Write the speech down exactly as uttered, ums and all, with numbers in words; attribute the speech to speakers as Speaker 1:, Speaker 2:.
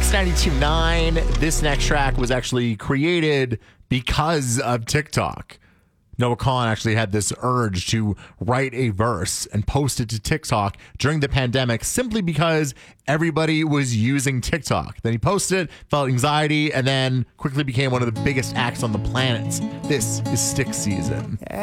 Speaker 1: Kiss ninety-two point nine. This next track was actually created because of TikTok. Noah Kahan actually had this urge to write a verse and post it to TikTok during the pandemic simply because everybody was using TikTok. Then he posted it, felt anxiety, and then quickly became one of the biggest acts on the planet. This is Stick Season.